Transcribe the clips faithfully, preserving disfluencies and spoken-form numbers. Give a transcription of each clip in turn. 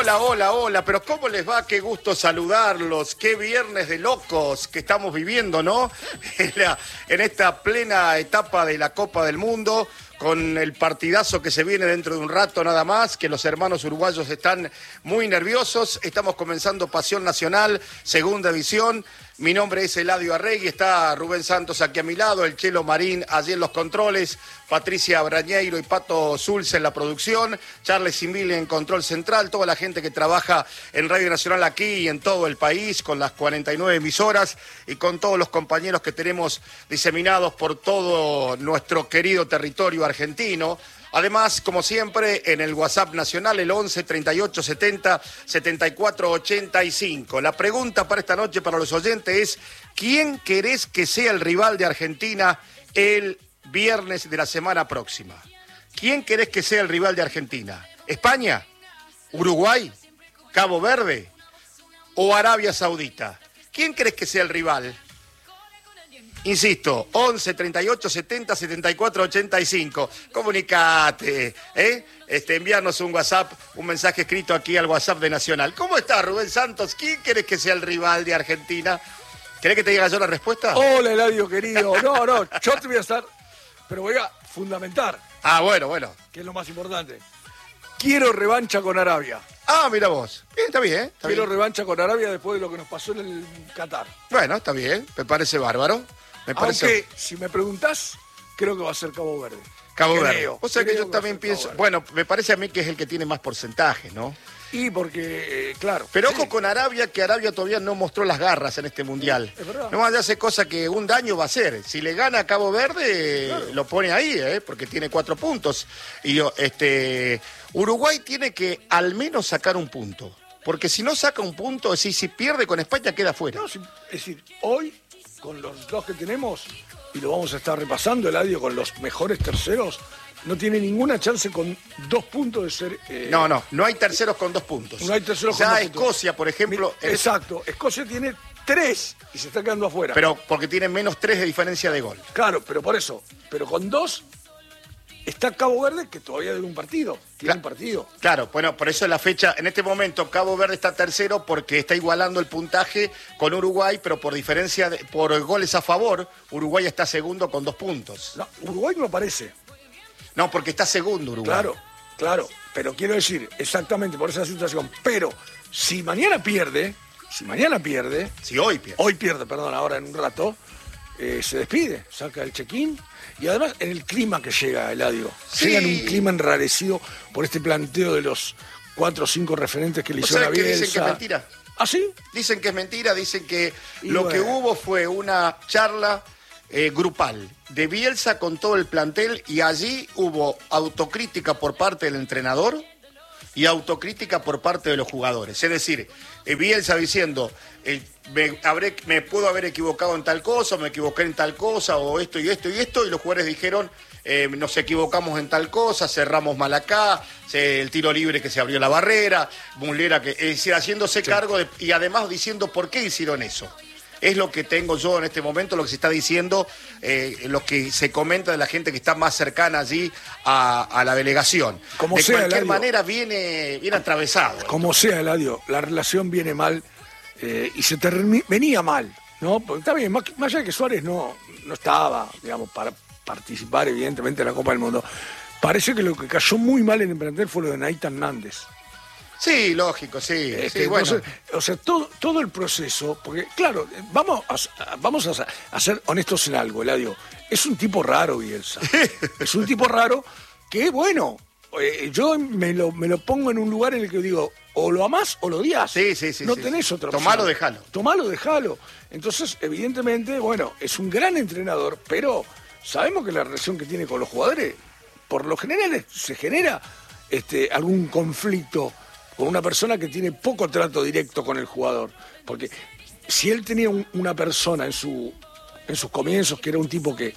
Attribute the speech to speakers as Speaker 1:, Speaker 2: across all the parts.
Speaker 1: Hola, hola, hola, pero ¿cómo les va? Qué gusto saludarlos, qué viernes de locos que estamos viviendo, ¿no? En, la, en esta plena etapa de la Copa del Mundo, con el partidazo que se viene dentro de un rato nada más, que los hermanos uruguayos están muy nerviosos. Estamos comenzando Pasión Nacional, segunda edición. Mi nombre es Eladio Arregui, está Rubén Santos aquí a mi lado, el Chelo Marín allí en los controles, Patricia Brañeiro y Pato Zulce en la producción, Charles Simile en control central, toda la gente que trabaja en Radio Nacional aquí y en todo el país, con las cuarenta y nueve emisoras y con todos los compañeros que tenemos diseminados por todo nuestro querido territorio argentino. Además, como siempre, en el WhatsApp nacional, el once, treinta y ocho, setenta, setenta y cuatro, ochenta y cinco. La pregunta para esta noche para los oyentes es: ¿quién querés que sea el rival de Argentina el viernes de la semana próxima? ¿Quién querés que sea el rival de Argentina? ¿España? ¿Uruguay? ¿Cabo Verde? ¿O Arabia Saudita? ¿Quién querés que sea el rival? Insisto, once, treinta y ocho, setenta, setenta y cuatro, ochenta y cinco. Comunicate, ¿eh? Este, enviarnos un WhatsApp, un mensaje escrito aquí al WhatsApp de Nacional. ¿Cómo estás, Rubén Santos? ¿Quién querés que sea el rival de Argentina? ¿Querés que te diga yo la respuesta?
Speaker 2: Hola, Eladio, querido. No, no, yo te voy a estar, pero voy a fundamentar.
Speaker 1: Ah, bueno, bueno.
Speaker 2: Que es lo más importante. Quiero revancha con Arabia.
Speaker 1: Ah, mira vos. Bien, está bien. Está
Speaker 2: Quiero
Speaker 1: bien.
Speaker 2: revancha con Arabia después de lo que nos pasó en el Qatar.
Speaker 1: Bueno, está bien. Me parece bárbaro. Me parece...
Speaker 2: Aunque, si me preguntás, creo que va a ser Cabo Verde.
Speaker 1: Cabo
Speaker 2: creo,
Speaker 1: Verde. O sea que yo
Speaker 2: que
Speaker 1: también pienso... Bueno, me parece a mí que es el que tiene más porcentaje, ¿no?
Speaker 2: Y porque, eh, claro.
Speaker 1: Pero
Speaker 2: sí.
Speaker 1: ojo con Arabia, que Arabia todavía no mostró las garras en este mundial.
Speaker 2: Es verdad.
Speaker 1: No más hace cosa que un daño va a hacer. Si le gana a Cabo Verde, claro, lo pone ahí, ¿eh? Porque tiene cuatro puntos. Y este Uruguay tiene que al menos sacar un punto. Porque si no saca un punto, si, si pierde con España, queda fuera.
Speaker 2: No, si, es decir, hoy, con los dos que tenemos, y lo vamos a estar repasando, Eladio, con los mejores terceros, no tiene ninguna chance con dos puntos de ser... Eh,
Speaker 1: no, no, no hay terceros con dos puntos.
Speaker 2: No hay terceros
Speaker 1: ya
Speaker 2: con dos
Speaker 1: Escocia,
Speaker 2: puntos.
Speaker 1: por ejemplo...
Speaker 2: Exacto, es... Escocia tiene tres y se está quedando afuera.
Speaker 1: Pero porque tiene menos tres de diferencia de gol.
Speaker 2: Claro, pero por eso, pero con dos está Cabo Verde, que todavía debe un partido, tiene
Speaker 1: Cla-
Speaker 2: un partido.
Speaker 1: Claro, bueno, por eso la fecha, en este momento Cabo Verde está tercero porque está igualando el puntaje con Uruguay, pero por diferencia, de, por goles a favor, Uruguay está segundo con dos puntos.
Speaker 2: No, Uruguay no aparece.
Speaker 1: No, porque está segundo Uruguay.
Speaker 2: Claro, claro, pero quiero decir, exactamente por esa situación, pero si mañana pierde, si mañana pierde...
Speaker 1: Si hoy pierde.
Speaker 2: Hoy pierde, perdón, ahora en un rato, eh, se despide, saca el check-in. Y además en el clima que llega, Eladio,
Speaker 1: sí.
Speaker 2: llega en un clima enrarecido por este planteo de los cuatro o cinco referentes que le
Speaker 1: ¿O
Speaker 2: hicieron
Speaker 1: sea,
Speaker 2: a
Speaker 1: que
Speaker 2: Bielsa.
Speaker 1: dicen que es mentira?
Speaker 2: ¿Ah, sí?
Speaker 1: Dicen que es mentira, dicen que
Speaker 2: Y
Speaker 1: lo
Speaker 2: bueno.
Speaker 1: que hubo fue una charla eh, grupal de Bielsa con todo el plantel y allí hubo autocrítica por parte del entrenador y autocrítica por parte de los jugadores. Es decir, eh, Bielsa diciendo, eh, me, habré, me puedo haber equivocado en tal cosa, me equivoqué en tal cosa, o esto y esto y esto, y los jugadores dijeron, eh, nos equivocamos en tal cosa, cerramos mal acá, se, el tiro libre que se abrió la barrera, Muslera, que, es decir, haciéndose sí. cargo de, y además diciendo por qué hicieron eso. Es lo que tengo yo en este momento, lo que se está diciendo, eh, lo que se comenta de la gente que está más cercana allí a, a la delegación.
Speaker 2: Como
Speaker 1: de
Speaker 2: sea,
Speaker 1: cualquier
Speaker 2: Eladio,
Speaker 1: manera viene, viene atravesado.
Speaker 2: Como sea, Eladio, la relación viene mal eh, y se termi- venía mal, ¿no? Porque está bien, más, más allá de que Suárez no, no estaba, digamos, para participar evidentemente en la Copa del Mundo, parece que lo que cayó muy mal en el plantel fue lo de Nathan Hernández.
Speaker 1: Sí, lógico, sí.
Speaker 2: Es
Speaker 1: sí
Speaker 2: que,
Speaker 1: bueno.
Speaker 2: entonces, o sea, todo, todo el proceso, porque claro, vamos a, vamos a, a ser honestos en algo, Eladio. Es un tipo raro, Bielsa. Es un tipo raro que, bueno, eh, yo me lo, me lo pongo en un lugar en el que digo, o lo amás o lo odias.
Speaker 1: Sí, sí, sí.
Speaker 2: No
Speaker 1: sí,
Speaker 2: tenés
Speaker 1: sí.
Speaker 2: otra opción.
Speaker 1: Tomalo, dejalo.
Speaker 2: Tomalo, dejalo. Entonces, evidentemente, bueno, es un gran entrenador, pero sabemos que la relación que tiene con los jugadores, por lo general, se genera este, algún conflicto con una persona que tiene poco trato directo con el jugador. Porque si él tenía un, una persona en su en sus comienzos, que era un tipo que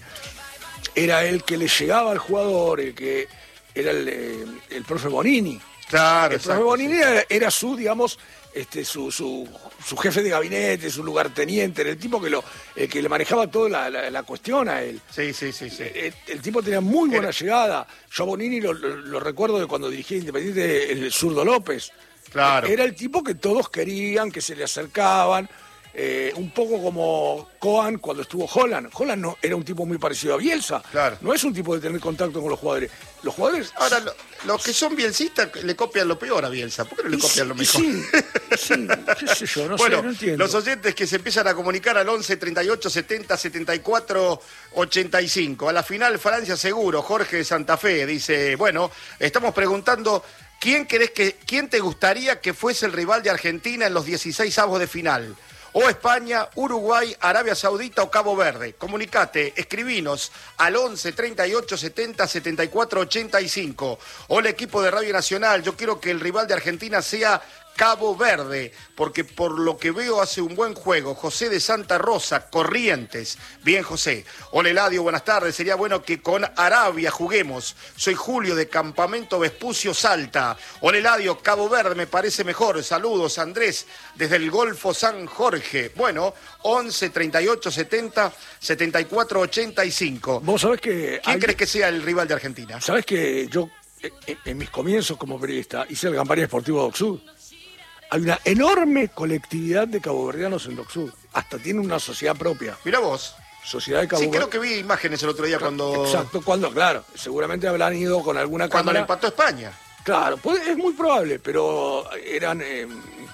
Speaker 2: era el que le llegaba al jugador, el que era el, el, el profe Bonini.
Speaker 1: Claro,
Speaker 2: el profe Bonini sí. era, era su, digamos, este, su, su, su jefe de gabinete, su lugarteniente, era el tipo que lo eh, que le manejaba toda la, la, la cuestión a él.
Speaker 1: Sí, sí, sí. sí.
Speaker 2: El, el tipo tenía muy buena
Speaker 1: era...
Speaker 2: llegada. Yo a Bonini lo, lo, lo recuerdo de cuando dirigía Independiente el Zurdo López.
Speaker 1: Claro.
Speaker 2: Era el tipo que todos querían, que se le acercaban. Eh, un poco como Kohan cuando estuvo Holland. Holland no, era un tipo muy parecido a Bielsa.
Speaker 1: Claro.
Speaker 2: No es un tipo de tener contacto con los jugadores. Los jugadores...
Speaker 1: Ahora, lo, los que son bielsistas le copian lo peor a Bielsa. ¿Por qué no le
Speaker 2: Y
Speaker 1: copian
Speaker 2: sí,
Speaker 1: lo mejor?
Speaker 2: Sí, sí, qué sé yo, no
Speaker 1: bueno,
Speaker 2: sé, no entiendo.
Speaker 1: los oyentes que se empiezan a comunicar al once, treinta y ocho, setenta, setenta y cuatro, ochenta y cinco. A la final, Francia seguro. Jorge de Santa Fe dice, bueno, estamos preguntando, ¿quién querés que, quién te gustaría que fuese el rival de Argentina en los dieciséis avos de final? O España, Uruguay, Arabia Saudita o Cabo Verde. Comunicate, escribinos al once, treinta y ocho, setenta, setenta y cuatro, ochenta y cinco. Hola equipo de Radio Nacional, yo quiero que el rival de Argentina sea Cabo Verde, porque por lo que veo hace un buen juego. José de Santa Rosa, Corrientes. Bien, José. Hola, Eladio, buenas tardes. Sería bueno que con Arabia juguemos. Soy Julio de Campamento Vespucio, Salta. Hola, Eladio, Cabo Verde me parece mejor. Saludos, Andrés, desde el Golfo San Jorge. Bueno, once, treinta y ocho, setenta, setenta y cuatro, ochenta y cinco.
Speaker 2: Vos sabés que...
Speaker 1: ¿Quién
Speaker 2: hay...
Speaker 1: crees que sea el rival de Argentina?
Speaker 2: Sabés que yo, en, en mis comienzos como periodista, hice el campaña esportivo de Docsud. Hay una enorme colectividad de caboverdianos en Docsud. Hasta tiene una sociedad propia.
Speaker 1: Mira vos.
Speaker 2: Sociedad de Cabo
Speaker 1: Sí,
Speaker 2: Verde.
Speaker 1: creo que vi imágenes el otro día cuando...
Speaker 2: Exacto, cuando, claro. Seguramente habrán ido con alguna
Speaker 1: Cuando le
Speaker 2: cámara.
Speaker 1: empató España.
Speaker 2: Claro, puede- es muy probable, pero eran eh,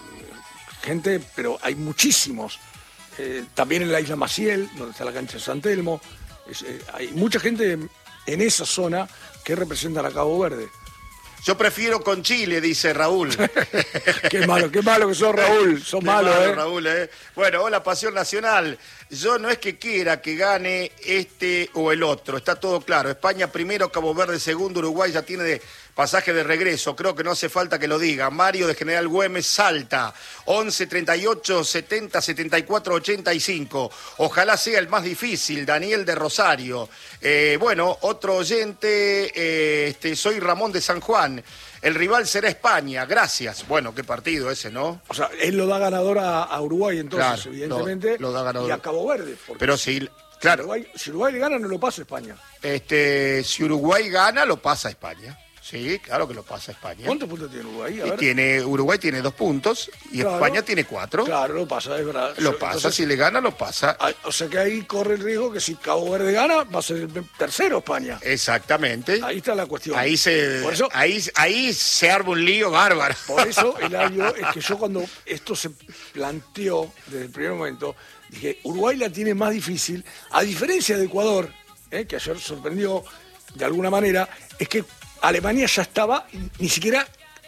Speaker 2: gente, pero hay muchísimos. Eh, también en la isla Maciel, donde está la cancha de San Telmo. Es, eh, hay mucha gente en esa zona que representan a Cabo Verde.
Speaker 1: Yo prefiero con Chile, dice Raúl.
Speaker 2: Qué malo, qué malo que sos, Raúl. Sos
Speaker 1: Qué
Speaker 2: malo,
Speaker 1: malo,
Speaker 2: ¿eh?
Speaker 1: Raúl, ¿eh? Bueno, hola, Pasión Nacional. Yo no es que quiera que gane este o el otro, está todo claro. España primero, Cabo Verde segundo, Uruguay ya tiene de pasaje de regreso. Creo que no hace falta que lo diga. Mario de General Güemes, Salta. once, treinta y ocho, setenta, setenta y cuatro, ochenta y cinco. Ojalá sea el más difícil. Daniel de Rosario. Eh, bueno, otro oyente, eh, este, soy Ramón de San Juan. El rival será España, gracias. Bueno, qué partido ese, ¿no?
Speaker 2: O sea, él lo da ganador a, a Uruguay, entonces,
Speaker 1: Claro,
Speaker 2: evidentemente,
Speaker 1: lo- lo da ganador.
Speaker 2: y a Cabo Verde. porque
Speaker 1: Pero sí,
Speaker 2: si
Speaker 1: claro,
Speaker 2: Uruguay, si Uruguay le gana, no lo pasa España.
Speaker 1: este, si Uruguay gana, lo pasa a España. Sí, claro que lo pasa a España.
Speaker 2: ¿Cuántos puntos tiene Uruguay? A
Speaker 1: Y
Speaker 2: ver.
Speaker 1: tiene, Uruguay tiene dos puntos y
Speaker 2: Claro.
Speaker 1: España tiene cuatro.
Speaker 2: Claro, lo pasa, es verdad.
Speaker 1: Lo pasa,
Speaker 2: Entonces,
Speaker 1: si le gana, lo pasa.
Speaker 2: hay- o sea que ahí corre el riesgo que si Cabo Verde gana, va a ser el tercero España.
Speaker 1: Exactamente.
Speaker 2: Ahí está la cuestión.
Speaker 1: Ahí se,
Speaker 2: Por eso,
Speaker 1: ahí, ahí se arma un lío bárbaro.
Speaker 2: por eso, Eladio, es que yo cuando esto se planteó desde el primer momento, dije, Uruguay la tiene más difícil, a diferencia de Ecuador, eh, que ayer sorprendió de alguna manera, es que Alemania ya estaba ni siquiera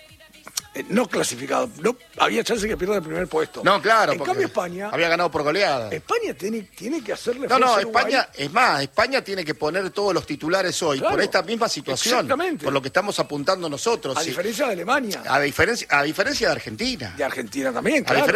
Speaker 2: eh, no clasificado, no había chance que pierda el primer puesto.
Speaker 1: No, claro,
Speaker 2: En
Speaker 1: porque
Speaker 2: cambio España,
Speaker 1: había ganado por goleada.
Speaker 2: España tiene, tiene que hacerle
Speaker 1: No, no,
Speaker 2: fuerza a Uruguay.
Speaker 1: España, es más, España tiene que poner todos los titulares hoy
Speaker 2: Claro,
Speaker 1: por esta misma situación,
Speaker 2: exactamente.
Speaker 1: por lo que estamos apuntando nosotros.
Speaker 2: a
Speaker 1: sí.
Speaker 2: diferencia de Alemania,
Speaker 1: A diferencia, a diferencia de Argentina.
Speaker 2: de Argentina también,
Speaker 1: A
Speaker 2: claro.